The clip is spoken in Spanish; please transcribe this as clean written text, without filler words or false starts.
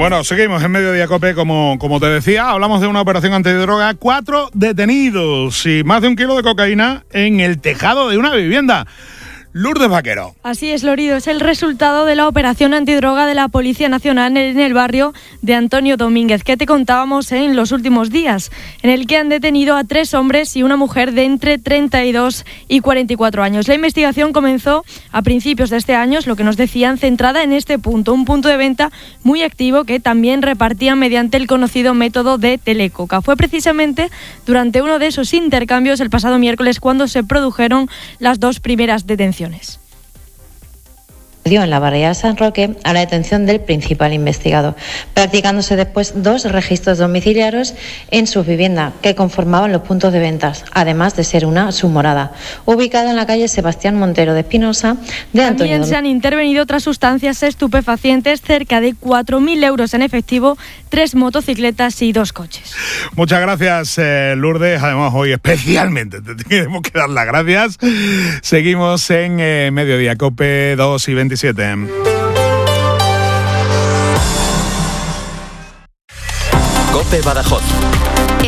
Bueno, seguimos en Mediodía Cope, como te decía, hablamos de una operación antidroga, 4 detenidos y más de 1 kilo de cocaína en el tejado de una vivienda. Lourdes Vaquero. Así es, Lorido, es el resultado de la operación antidroga de la Policía Nacional en el barrio de Antonio Domínguez, que te contábamos en los últimos días, en el que han detenido a 3 hombres y una mujer de entre 32 y 44 años. La investigación comenzó a principios de este año, es lo que nos decían, centrada en este punto, un punto de venta muy activo que también repartían mediante el conocido método de telecoca. Fue precisamente durante uno de esos intercambios el pasado miércoles cuando se produjeron las 2 primeras detenciones. En la barriada San Roque a la detención del principal investigado, practicándose después 2 registros domiciliarios en su vivienda que conformaban los puntos de ventas, además de ser una su morada, ubicada en la calle Sebastián Montero de Espinosa de Antonio. También se han intervenido otras sustancias estupefacientes, cerca de 4.000 euros en efectivo, 3 motocicletas y 2 coches. Muchas gracias, Lourdes. Además, hoy especialmente te tenemos que dar las gracias. Seguimos en Mediodía Cope 2 y 27. Cope Badajoz.